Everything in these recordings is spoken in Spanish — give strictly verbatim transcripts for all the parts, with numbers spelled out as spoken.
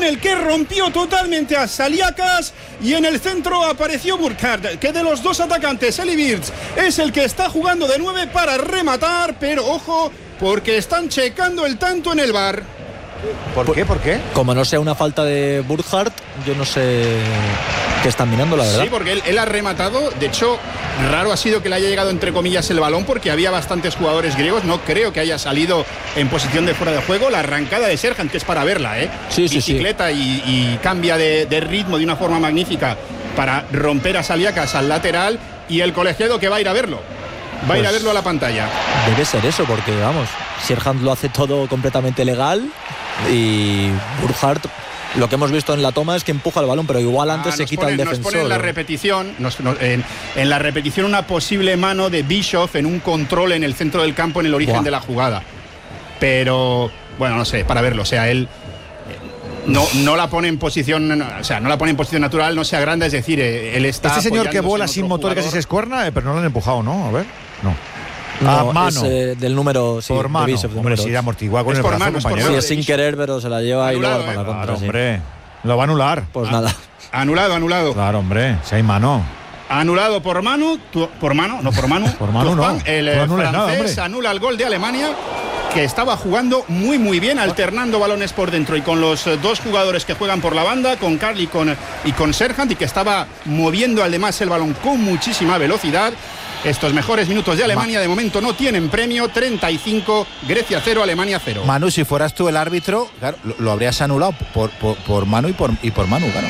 con el que rompió totalmente a Saliakas, y en el centro apareció Burkhardt, que de los dos atacantes, Eli Wirtz es el que está jugando de nueve para rematar, pero ojo, porque están checando el tanto en el V A R. ¿Por qué? ¿Por qué? Como no sea una falta de Burkhardt, yo no sé qué están mirando, la verdad. Sí, porque él, él ha rematado. De hecho, raro ha sido que le haya llegado entre comillas el balón, porque había bastantes jugadores griegos. No creo que haya salido en posición de fuera de juego. La arrancada de Serhan, que es para verla, ¿eh? Sí, sí, Bicicleta sí. Y, y cambia de, de ritmo de una forma magnífica para romper a Saliakas al lateral, y el colegiado que va a ir a verlo. Va pues a ir a verlo a la pantalla. Debe ser eso, porque vamos, Serhan lo hace todo completamente legal, y Burkhardt, lo que hemos visto en la toma es que empuja el balón, pero igual antes ah, se quita pone, el defensor. Nos pone en la repetición, nos, nos, en, en la repetición una posible mano de Bischoff en un control en el centro del campo en el origen Buah. de la jugada. Pero, bueno, no sé, para verlo, o sea, él no, no la pone en posición, o sea, no la pone en posición natural, no se agranda, es decir, él está. Este señor que vuela sin motor, casi se escuerna, pero no lo han empujado, ¿no? A ver, no. No, a mano. Es, eh, del número, sí, por mano. De Bishop, hombre, si amortigua con es el por brazo, mano, compañero. Sí, es sin querer, pero se la lleva anulado, y luego para eh. la contra. Claro, sí. hombre. Lo va a anular. Pues a, nada. Anulado, anulado. Claro, hombre, si hay mano. Anulado por mano, tu, por mano, no por mano. por mano Turpan, no. El no francés nada, anula el gol de Alemania, que estaba jugando muy muy bien, alternando balones por dentro y con los dos jugadores que juegan por la banda, con Karl y con, y con Serhan, y que estaba moviendo además el balón con muchísima velocidad. Estos mejores minutos de Alemania de momento no tienen premio. Treinta y cinco, Grecia cero, Alemania cero. Manu, si fueras tú el árbitro, claro, lo, lo habrías anulado por, por, por Manu y por, y por Manu, claro.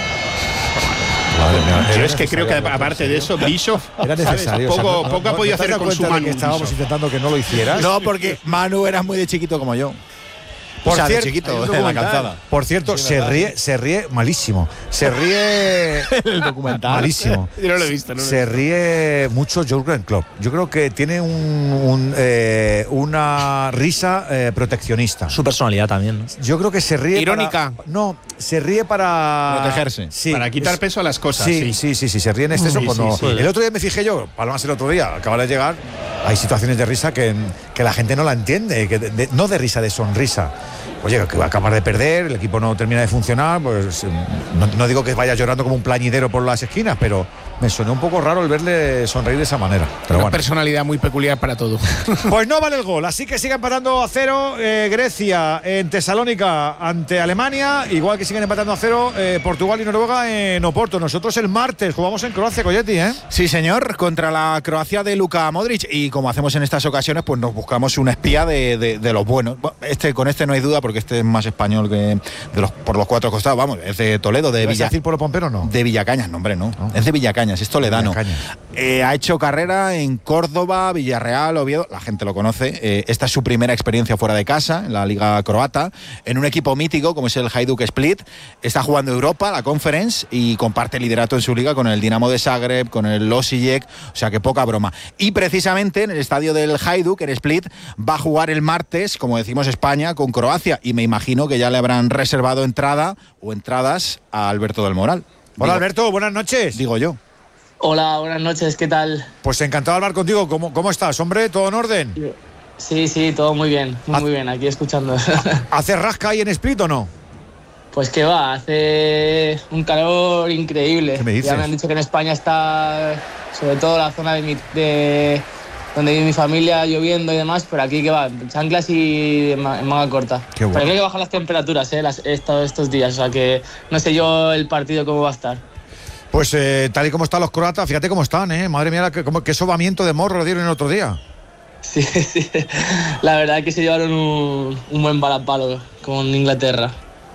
Pero es que creo que aparte de eso, Bischoff era necesario. Poco, o sea, no, poco no, ha podido ¿no hacer con su mano. Que estábamos Bischoff. intentando que no lo hicieras. No, porque Manu era muy de chiquito como yo. Por o sea, cierto, de chiquito, en la calzada. Por cierto, sí, se verdad, ríe, sí. se ríe malísimo. Se ríe el documental. Malísimo. Yo no lo he visto. No lo se he visto. ríe mucho Jürgen Klopp. Yo creo que tiene un, un, eh, una risa eh, proteccionista. Su personalidad también, ¿no? Yo creo que se ríe irónica. Para, no, se ríe para protegerse. Sí, para quitar es, peso a las cosas. Sí, sí, sí, sí, sí, se ríe en exceso. Sí, cuando, sí, sí. El otro día me fijé yo, Palomas el otro día, acaba de llegar, hay situaciones de risa que, que la gente no la entiende, que de, de, no de risa, de sonrisa. Oye, que va a acabar de perder, el equipo no termina de funcionar, pues no, no digo que vaya llorando como un plañidero por las esquinas, pero me sonó un poco raro el verle sonreír de esa manera. Pero Una bueno. personalidad muy peculiar para todo. Pues no vale el gol, así que sigue empatando a cero eh, Grecia en Tesalónica ante Alemania, igual que siguen empatando a cero eh, Portugal y Noruega en Oporto. Nosotros el martes jugamos en Croacia, Coyetti, ¿eh? Sí, señor, contra la Croacia de Luka Modric, y como hacemos en estas ocasiones, pues nos buscamos un espía de, de, de los buenos. Este, con este no hay duda, porque este es más español que de los, por los cuatro costados, vamos, es de Toledo, de Villa. ¿Es decir Pueblo Pompero no? De Villacañas, no, hombre, no, no. Es de Villacañas, es toledano. Villacañas. Eh, ha hecho carrera en Córdoba, Villarreal, Oviedo, la gente lo conoce. Eh, esta es su primera experiencia fuera de casa, en la Liga Croata, en un equipo mítico como es el Hajduk Split. Está jugando Europa, la Conference, y comparte liderato en su liga con el Dinamo de Zagreb, con el Osijek, o sea que poca broma. Y precisamente en el estadio del Hajduk, en Split, va a jugar el martes, como decimos, España con Croacia, y me imagino que ya le habrán reservado entrada o entradas a Alberto del Moral. Hola, digo, Alberto, buenas noches. Digo yo. Hola, buenas noches, ¿qué tal? Pues encantado de hablar contigo. ¿Cómo, cómo estás, hombre? ¿Todo en orden? Sí, sí, todo muy bien, muy, muy bien, aquí escuchando. ¿Hace rasca ahí en Split o no? Pues que va, hace un calor increíble. ¿Qué me dices? Ya me han dicho que en España está, sobre todo la zona de, mi, de donde vive mi familia, lloviendo y demás, pero aquí que va, chanclas y en manga corta. Qué bueno. Pero creo que bajan las temperaturas, ¿eh? Las, estos, estos días, o sea que no sé yo el partido cómo va a estar. Pues eh, tal y como están los croatas, fíjate cómo están, ¿eh? Madre mía, qué, cómo, qué sobamiento de morro le dieron el otro día. Sí, sí, la verdad es que se llevaron un, un buen balapalo con Inglaterra.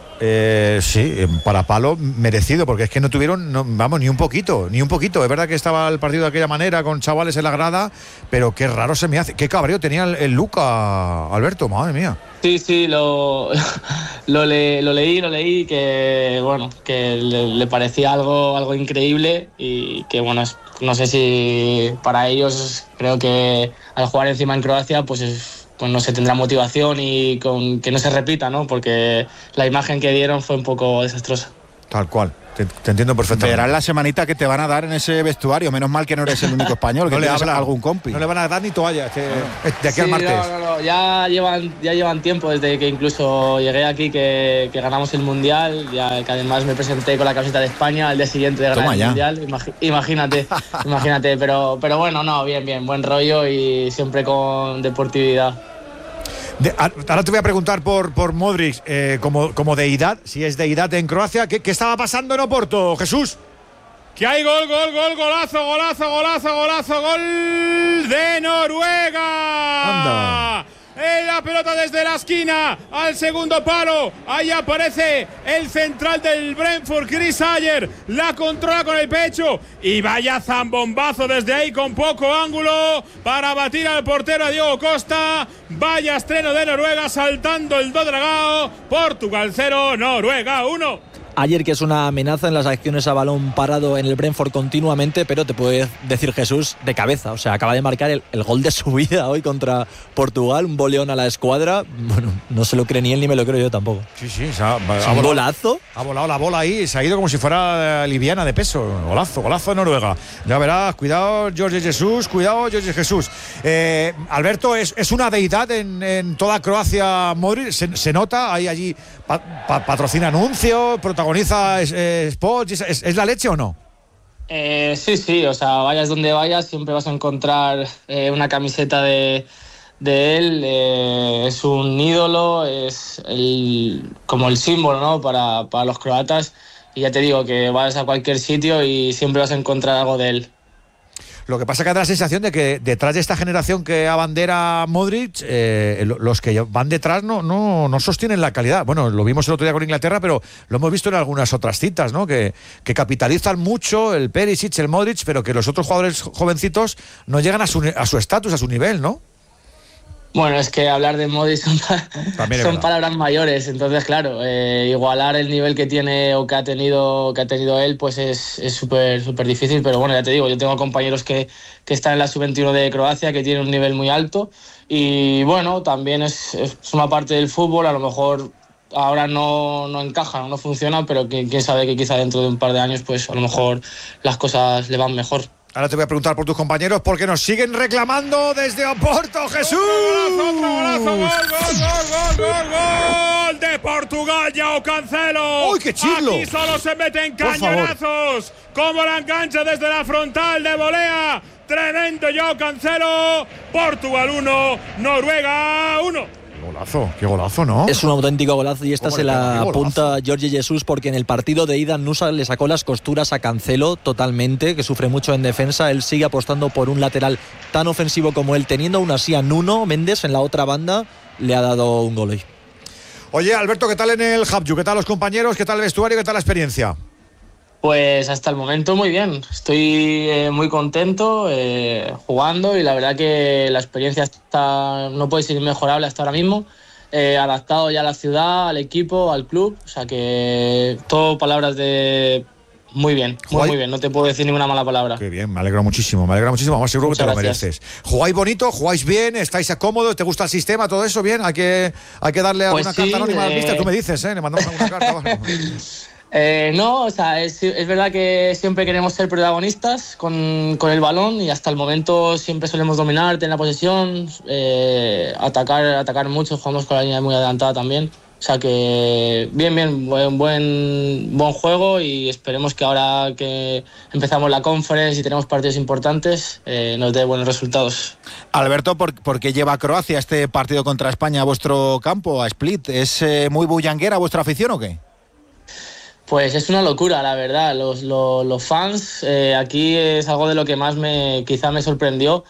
Eh, sí, para palo merecido, porque es que no tuvieron, no, vamos, ni un poquito, ni un poquito. Es verdad que estaba el partido de aquella manera, con chavales en la grada, pero qué raro se me hace. Qué cabreo tenía el, el Luka, Alberto, madre mía. Sí, sí, lo, lo, le, lo leí, lo leí, que bueno, que le, le parecía algo, algo increíble, y que bueno, es, no sé si para ellos, creo que al jugar encima en Croacia, pues es, pues no se tendrá motivación y con que no se repita, ¿no? Porque la imagen que dieron fue un poco desastrosa. Tal cual. Te, te entiendo perfectamente. Verás la semanita que te van a dar en ese vestuario. Menos mal que no eres el único español, que no le habla habla algún compi. No le van a dar ni toalla este, de aquí Sí, al martes. No, no, no. Ya llevan, ya llevan tiempo desde que incluso llegué aquí que, que ganamos el Mundial, ya que además me presenté con la camiseta de España al día siguiente de ganar Toma el ya. Mundial. Imagi- imagínate, imagínate. Pero, pero bueno, no, bien, bien, buen rollo y siempre con deportividad. De, ahora te voy a preguntar por, por Modric eh, como, como deidad, si es deidad en Croacia. ¿Qué, qué estaba pasando en Oporto, Jesús? Que hay gol, gol, gol, golazo, golazo, golazo, golazo, gol de Noruega. Anda. En la pelota desde la esquina al segundo palo. Ahí aparece el central del Brentford, Chris Ayer. La controla con el pecho. Y vaya zambombazo desde ahí con poco ángulo para batir al portero a Diogo Costa. Vaya estreno de Noruega saltando el do dragao. Portugal cero, Noruega uno. Ayer, que es una amenaza en las acciones a balón parado en el Brentford continuamente, pero te puede decir Jesús de cabeza. O sea, acaba de marcar el, el gol de su vida hoy contra Portugal, un boleón a la escuadra. Bueno, no se lo cree ni él ni me lo creo yo tampoco. Sí, sí, se ha, ha ¿Un volado, golazo? ha volado la bola ahí, se ha ido como si fuera liviana de peso. Golazo, golazo de Noruega. Ya verás, cuidado Jorge Jesús, cuidado Jorge Jesús. Eh, Alberto, es, es una deidad en, en toda Croacia, Modric, se, se nota, hay allí pa, pa, patrocina anuncios, protagoniza eh, spots, ¿es, ¿es la leche o no? Eh, sí, sí, o sea, vayas donde vayas, siempre vas a encontrar eh, una camiseta de, de él. Eh, es un ídolo, es el, como el símbolo, ¿no? para, para los croatas. Y ya te digo que vas a cualquier sitio y siempre vas a encontrar algo de él. Lo que pasa es que da la sensación de que detrás de esta generación que abandera Modric, eh, los que van detrás no, no, no sostienen la calidad. Bueno, lo vimos el otro día con Inglaterra, pero lo hemos visto en algunas otras citas, ¿no? Que, que capitalizan mucho el Perisic, el Modric, pero que los otros jugadores jovencitos no llegan a su a su estatus, a su nivel, ¿no? Bueno, es que hablar de Modric son, son palabras mayores, entonces claro, eh, igualar el nivel que tiene o que ha tenido que ha tenido él, pues es es súper súper difícil, pero bueno, ya te digo, yo tengo compañeros que, que están en la sub veintiuno de Croacia, que tienen un nivel muy alto y bueno, también es, es una parte del fútbol, a lo mejor ahora no, no encaja, no funciona, pero que, quién sabe que quizá dentro de un par de años, pues a lo mejor las cosas le van mejor. Ahora te voy a preguntar por tus compañeros porque nos siguen reclamando desde Oporto, Jesús. ¡Otro golazo, otro golazo! ¡Gol, gol, gol, gol, gol! ¡De Portugal, João Cancelo! ¡Uy, qué chirlo! Aquí solo se meten cañonazos. Como la engancha desde la frontal de volea. Tremendo João Cancelo. Portugal uno, Noruega uno. Qué golazo, qué golazo, ¿no? Es un auténtico golazo y esta se la golazo. apunta Jorge Jesús, porque en el partido de ida Nusa le sacó las costuras a Cancelo totalmente, que sufre mucho en defensa. Él sigue apostando por un lateral tan ofensivo como él, teniendo aún así a Nuno Méndez en la otra banda, le ha dado un gol hoy. Oye, Alberto, ¿qué tal en el Habju? ¿Qué tal los compañeros? ¿Qué tal el vestuario? ¿Qué tal la experiencia? Pues hasta el momento muy bien, estoy eh, muy contento eh, jugando y la verdad que la experiencia está, no puede ser inmejorable hasta ahora mismo, eh, adaptado ya a la ciudad, al equipo, al club, o sea que todo palabras de muy bien, muy, muy bien, no te puedo decir ninguna mala palabra. Qué bien, me alegro muchísimo, me alegro muchísimo, vamos, seguro Muchas que te gracias. lo mereces. ¿Jugáis bonito? ¿Jugáis bien? ¿Estáis cómodos? ¿Te gusta el sistema? ¿Todo eso bien? Hay que, hay que darle Pues alguna sí, carta anónima al eh, mister, tú me dices, ¿eh? Le mandamos alguna carta. Bueno. Eh, no, o sea, es, es verdad que siempre queremos ser protagonistas con, con el balón y hasta el momento siempre solemos dominar, tener la posesión, eh, atacar, atacar mucho, jugamos con la línea muy adelantada también. O sea que bien, bien, buen, buen, buen juego y esperemos que ahora que empezamos la conference y tenemos partidos importantes eh, nos dé buenos resultados. Alberto, ¿por, ¿por qué lleva Croacia este partido contra España a vuestro campo, a Split? ¿Es eh, muy bullanguera vuestra afición o qué? Pues es una locura, la verdad. Los, los, los fans, eh, aquí es algo de lo que más me quizá me sorprendió,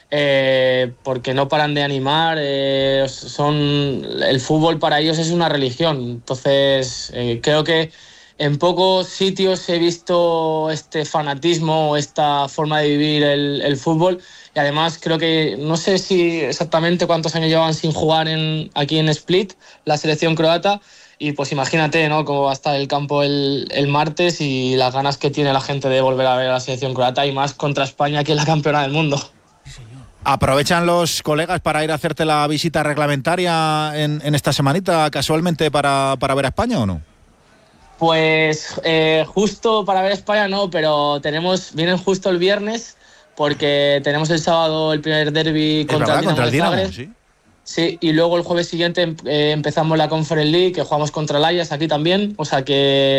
eh, porque no paran de animar. Eh, son el fútbol para ellos es una religión. Entonces, eh, creo que en pocos sitios he visto este fanatismo, esta forma de vivir el, el fútbol. Y además creo que, no sé si exactamente cuántos años llevan sin jugar en, aquí en Split, la selección croata. Y pues imagínate, ¿no?, cómo va a estar el campo el, el martes y las ganas que tiene la gente de volver a ver a la selección croata y más contra España, que es la campeona del mundo. ¿Aprovechan los colegas para ir a hacerte la visita reglamentaria en, en esta semanita casualmente para, para ver a España o no? Pues eh, justo para ver España no, pero tenemos vienen justo el viernes porque tenemos el sábado el primer derbi contra, verdad, contra el Dinamo. ¿Sí? Sí, y luego el jueves siguiente eh, empezamos la Conference League, que jugamos contra el Ajax aquí también, o sea que